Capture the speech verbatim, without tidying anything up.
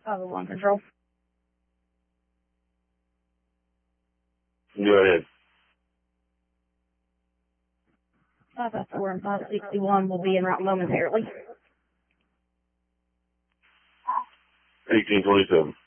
five oh one control. Go ahead. five five four and five sixty-one will be en route momentarily. eighteen twenty-seven.